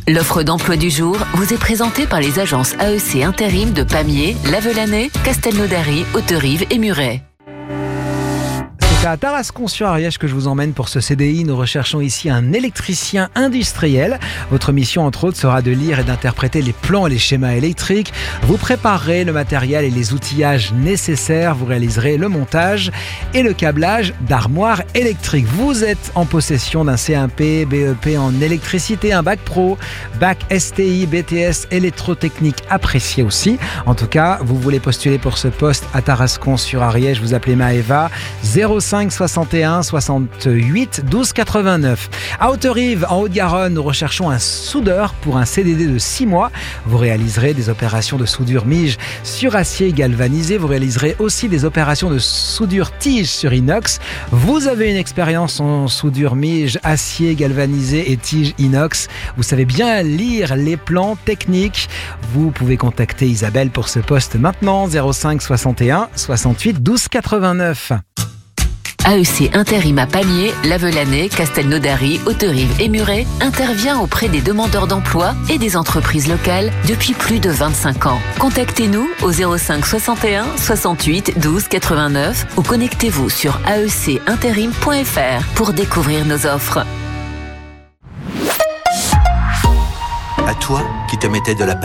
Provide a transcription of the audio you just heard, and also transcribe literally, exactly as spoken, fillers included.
L'offre d'emploi du jour vous est présentée par les agences A E C Intérim de Pamiers, Lavelanet, Castelnaudary, Hauterive et Muret. C'est à Tarascon-sur-Ariège que je vous emmène pour ce C D I. Nous recherchons ici un électricien industriel. Votre mission, entre autres, sera de lire et d'interpréter les plans et les schémas électriques. Vous préparerez le matériel et les outillages nécessaires. Vous réaliserez le montage et le câblage d'armoires électriques. Vous êtes en possession d'un C un P, B E P en électricité, un bac pro, bac S T I, B T S, électrotechnique apprécié aussi. En tout cas, vous voulez postuler pour ce poste à Tarascon-sur-Ariège. Vous appelez Maëva zéro cinq soixante et un soixante-huit douze quatre-vingt-neuf. À Hauterive, en Haute-Garonne, nous recherchons un soudeur pour un C D D de six mois. Vous réaliserez des opérations de soudure mige sur acier galvanisé. Vous réaliserez aussi des opérations de soudure tige sur inox. Vous avez une expérience en soudure mige, acier galvanisé et tige inox. Vous savez bien lire les plans techniques. Vous pouvez contacter Isabelle pour ce poste maintenant. zéro cinq soixante et un soixante-huit douze quatre-vingt-neuf. A E C Intérim à Pamiers, Lavelanet, Castelnaudary, Hauterive et Muret intervient auprès des demandeurs d'emploi et des entreprises locales depuis plus de vingt-cinq ans. Contactez-nous au zéro cinq soixante et un soixante-huit douze quatre-vingt-neuf ou connectez-vous sur a e c intérim point f r pour découvrir nos offres. À toi qui te mettais de la